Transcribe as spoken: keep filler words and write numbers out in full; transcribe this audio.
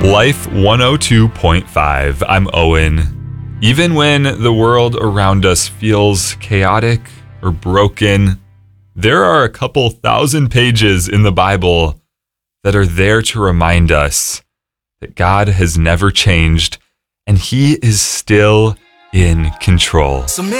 Life one oh two point five. I'm Owen. Even when the world around us feels chaotic or broken, there are a couple thousand pages in the Bible that are there to remind us that God has never changed and He is still in control. So many